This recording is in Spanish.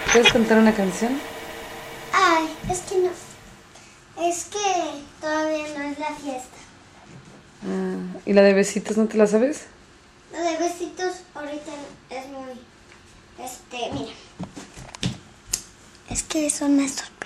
¿Puedes cantar una canción? Ay, es que no. Es que todavía no es la fiesta. ¿Y la de besitos no te la sabes? La de besitos ahorita es muy... mira. Es que son estos.